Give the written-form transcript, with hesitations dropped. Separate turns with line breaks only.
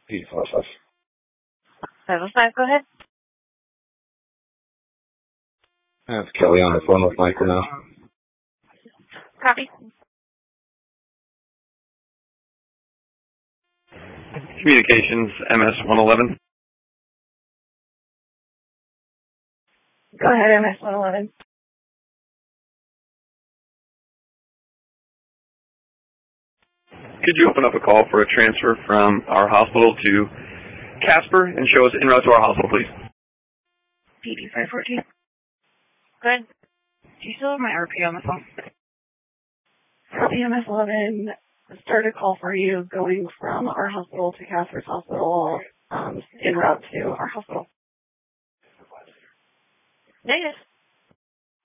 P5.
505, go ahead.
That's Kelly on the phone with Michael now.
Copy.
Communications, MS-111.
Go ahead, MS-111.
Could you open up a call for a transfer from our hospital to Casper and show us en route to our hospital, please?
PD 514. Go ahead. Do you still have my RP on the phone? Copy MS-11. Start a call for you going from our hospital to Casper's hospital en route to our hospital. Negative.